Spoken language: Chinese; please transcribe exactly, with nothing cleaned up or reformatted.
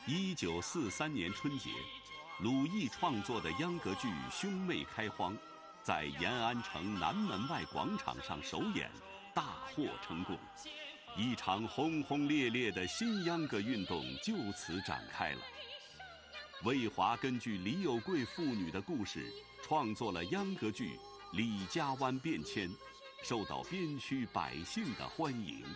一九四三年春节，鲁艺创作的秧歌剧《兄妹开荒》在延安城南门外广场上首演，大获成功。一场轰轰烈烈的新秧歌运动就此展开了。魏华根据李有贵妇女的故事，创作了秧歌剧《李家湾变迁》，受到边区百姓的欢迎。